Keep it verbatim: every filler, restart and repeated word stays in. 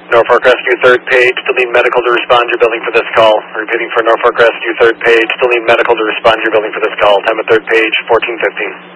Norfolk Rescue third page, still need medical to respond to your building for this call. Repeating for Norfolk Rescue third page, still need medical to respond to your building for this call. Time of third page, fourteen fifteen.